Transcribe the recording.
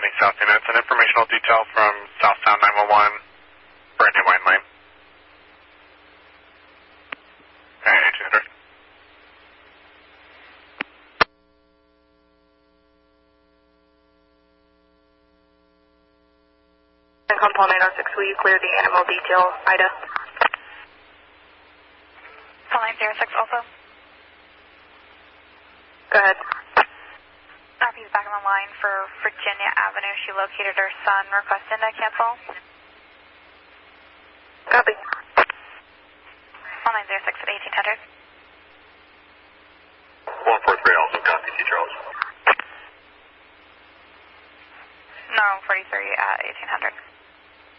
County South Units, an informational detail from Southtown 911, Brandy Wine Lane. Hey, 1800. Paul 906, will you clear the animal detail, Ida? Paul 906 also. Go ahead. He's back on the line for Virginia Avenue. She located her son, requesting to cancel. Copy. Paul 906 at 1800. 143 also copy, T. Charles. No, 43 at 1800.